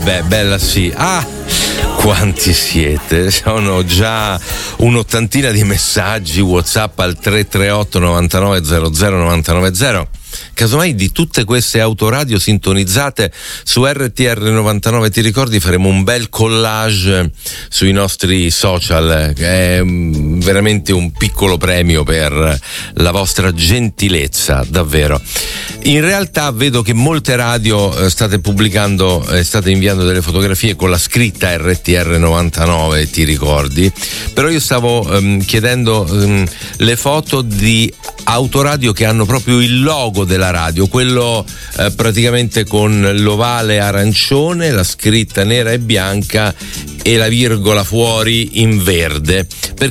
bella sì. Quanti siete? Sono già un'ottantina di messaggi WhatsApp al 338 99 00 990. Casomai di tutte queste autoradio sintonizzate su RTR 99, ti ricordi, faremo un bel collage sui nostri social, che è veramente un piccolo premio per la vostra gentilezza, davvero. In realtà vedo che molte radio state pubblicando, state inviando delle fotografie con la scritta RTR 99, ti ricordi? Però io stavo chiedendo le foto di autoradio che hanno proprio il logo della radio, quello praticamente con l'ovale arancione, la scritta nera e bianca e la virgola fuori in verde,